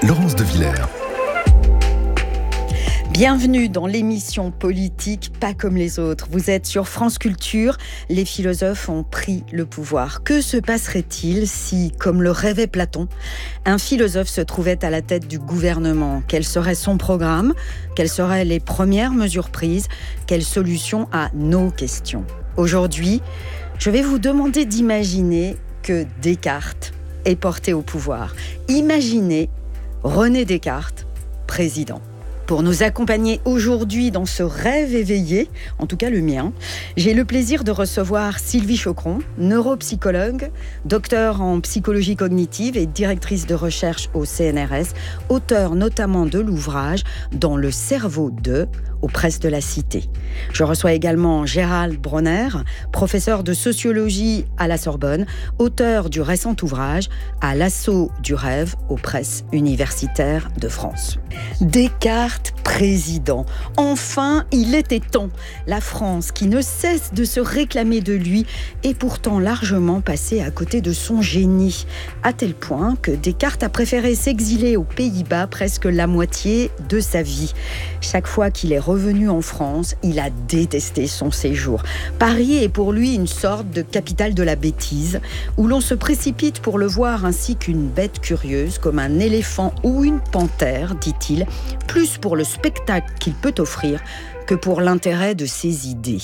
Laurence de Villers. Bienvenue dans l'émission politique Pas comme les autres. Vous êtes sur France Culture. Les philosophes ont pris le pouvoir. Que se passerait-il si, comme le rêvait Platon, un philosophe se trouvait à la tête du gouvernement ? Quel serait son programme ? Quelles seraient les premières mesures prises ? Quelles solutions à nos questions ? Aujourd'hui, je vais vous demander d'imaginer que Descartes est porté au pouvoir. Imaginez René Descartes, président. Pour nous accompagner aujourd'hui dans ce rêve éveillé, en tout cas le mien, j'ai le plaisir de recevoir Sylvie Chocron, neuropsychologue, docteur en psychologie cognitive et directrice de recherche au CNRS, auteure notamment de l'ouvrage « Dans le cerveau de » aux presses de la Cité. Je reçois également Gérald Bronner, professeur de sociologie à la Sorbonne, auteur du récent ouvrage « À l'assaut du rêve » aux presses universitaires de France. Descartes, président. Enfin, il était temps. La France, qui ne cesse de se réclamer de lui, est pourtant largement passée à côté de son génie, à tel point que Descartes a préféré s'exiler aux Pays-Bas presque la moitié de sa vie. Chaque fois qu'il est revenu en France, il a détesté son séjour. Paris est pour lui une sorte de capitale de la bêtise, où l'on se précipite pour le voir ainsi qu'une bête curieuse, comme un éléphant ou une panthère, dit-il, plus pour le spectacle qu'il peut offrir que pour l'intérêt de ses idées.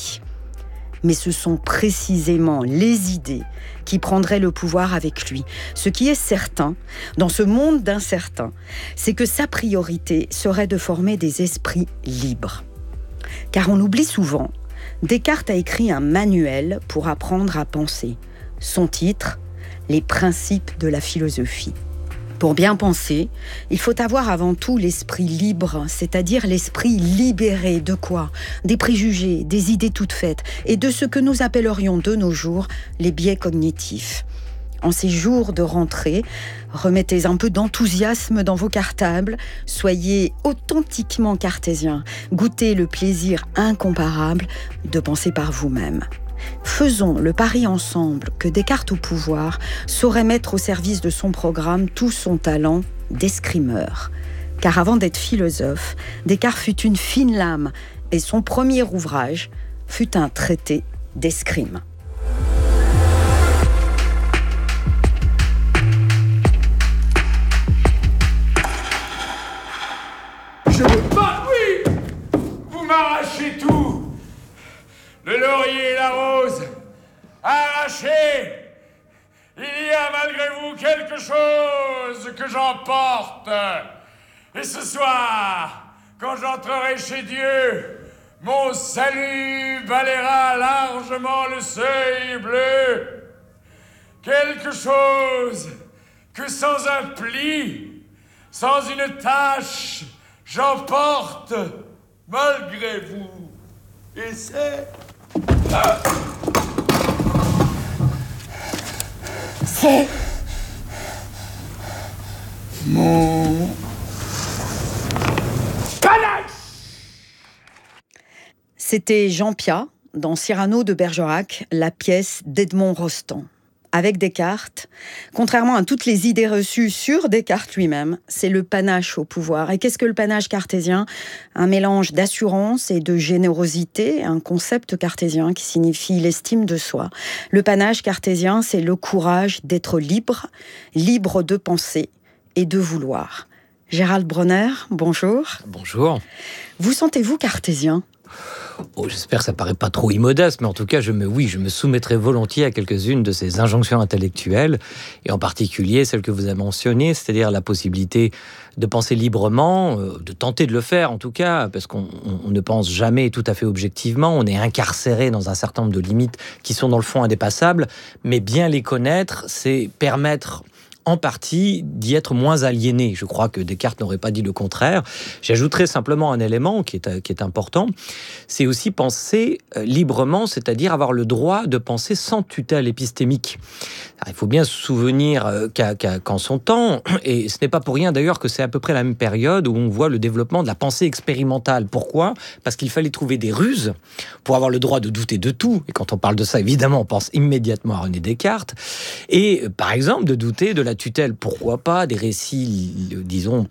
Mais ce sont précisément les idées qui prendraient le pouvoir avec lui. Ce qui est certain, dans ce monde d'incertains, c'est que sa priorité serait de former des esprits libres. Car on oublie souvent, Descartes a écrit un manuel pour apprendre à penser. Son titre, « Les principes de la philosophie ». Pour bien penser, il faut avoir avant tout l'esprit libre, c'est-à-dire l'esprit libéré de quoi ? Des préjugés, des idées toutes faites et de ce que nous appellerions de nos jours les biais cognitifs. En ces jours de rentrée, remettez un peu d'enthousiasme dans vos cartables, soyez authentiquement cartésien, goûtez le plaisir incomparable de penser par vous-même. Faisons le pari ensemble que Descartes au pouvoir saurait mettre au service de son programme tout son talent d'escrimeur. Car avant d'être philosophe, Descartes fut une fine lame et son premier ouvrage fut un traité d'escrime. Je veux pas, oui. Vous m'arrachez tout. Le laurier et la rose, arrachés. Il y a malgré vous quelque chose que j'emporte. Et ce soir, quand j'entrerai chez Dieu, mon salut balayera largement le seuil bleu. Quelque chose que sans un pli, sans une tache, j'emporte malgré vous. Et c'est... C'est mon panache. C'était Jean Piat, dans Cyrano de Bergerac, la pièce d'Edmond Rostand. Avec Descartes, contrairement à toutes les idées reçues sur Descartes lui-même, c'est le panache au pouvoir. Et qu'est-ce que le panache cartésien ? Un mélange d'assurance et de générosité, un concept cartésien qui signifie l'estime de soi. Le panache cartésien, c'est le courage d'être libre, libre de penser et de vouloir. Gérald Bronner, bonjour. Bonjour. Vous sentez-vous cartésien ? Oh, j'espère que ça paraît pas trop immodeste, mais en tout cas, je me soumettrai volontiers à quelques-unes de ces injonctions intellectuelles, et en particulier celle que vous avez mentionnée, c'est-à-dire la possibilité de penser librement, de tenter de le faire en tout cas, parce qu'on ne pense jamais tout à fait objectivement, on est incarcéré dans un certain nombre de limites qui sont dans le fond indépassables, mais bien les connaître, c'est permettre en partie d'y être moins aliéné. Je crois que Descartes n'aurait pas dit le contraire. J'ajouterai simplement un élément qui est important, c'est aussi penser librement, c'est-à-dire avoir le droit de penser sans tutelle épistémique. Alors, il faut bien se souvenir qu'en son temps, et ce n'est pas pour rien d'ailleurs que c'est à peu près la même période où on voit le développement de la pensée expérimentale. Pourquoi ? Parce qu'il fallait trouver des ruses pour avoir le droit de douter de tout. Et quand on parle de ça, évidemment, on pense immédiatement à René Descartes. Et par exemple, de douter de la tutelle, pourquoi pas, des récits, disons,